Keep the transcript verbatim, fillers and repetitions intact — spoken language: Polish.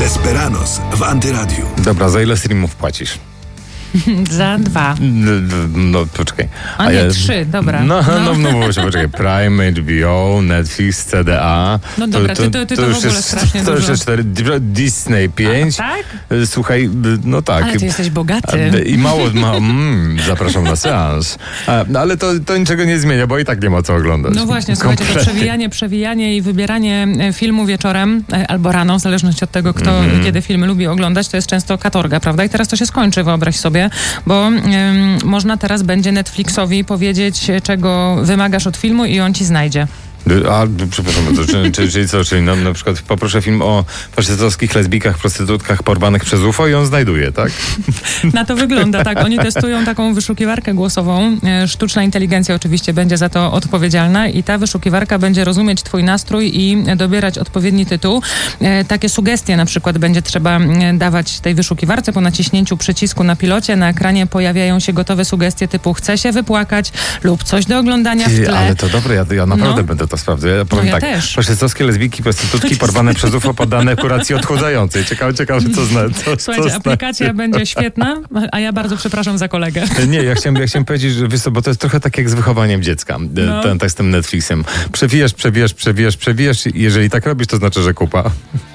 Desperados w Antyradiu. Dobra, za ile streamów płacisz? Za dwa. No, no poczekaj. A, A nie, ja... trzy, dobra. No, no, no, no właśnie, poczekaj. Prime, H B O, Netflix, C D A. No dobra, to, to, ty, ty to, to w ogóle jest, strasznie to dużo. To już cztery. Disney pięć. A, tak? Słuchaj, no tak. Ale ty jesteś bogaty. I mało, ma, mm, zapraszam na seans. A, ale to, to niczego nie zmienia, bo i tak nie ma co oglądać. No właśnie, słuchajcie, to przewijanie, przewijanie i wybieranie filmu wieczorem albo rano, w zależności od tego, kto mm-hmm. kiedy filmy lubi oglądać, to jest często katorga, prawda? I teraz to się skończy, wyobraź sobie, bo ym, można teraz będzie Netflixowi powiedzieć, czego wymagasz od filmu i on ci znajdzie. A, przepraszam bardzo, czyli, czyli, czyli co, czyli no, na przykład poproszę film o faszystowskich lesbijkach, prostytutkach porwanych przez U F O i on znajduje, tak? Na to wygląda, tak. Oni testują taką wyszukiwarkę głosową. Sztuczna inteligencja oczywiście będzie za to odpowiedzialna i ta wyszukiwarka będzie rozumieć twój nastrój i dobierać odpowiedni tytuł. Takie sugestie na przykład będzie trzeba dawać tej wyszukiwarce po naciśnięciu przycisku na pilocie. Na ekranie pojawiają się gotowe sugestie typu chce się wypłakać lub coś do oglądania w tle. Ale to dobre, ja, ja naprawdę no. będę to sprawdzę. Ja powiem no ja tak, też. faszystowskie lesbijki, prostytutki porwane przez U F O poddane kuracji odchudzającej. Ciekawe, ciekawe, co zna. Co, Słuchajcie, co aplikacja znaczy. będzie świetna, a ja bardzo przepraszam za kolegę. Nie, ja chciałem, ja chciałem powiedzieć, że wiesz co, bo to jest trochę tak jak z wychowaniem dziecka, no. ten, tak z tym Netflixem. Przewijasz, przewijasz, przewijasz, przewijasz i jeżeli tak robisz, to znaczy, że kupa.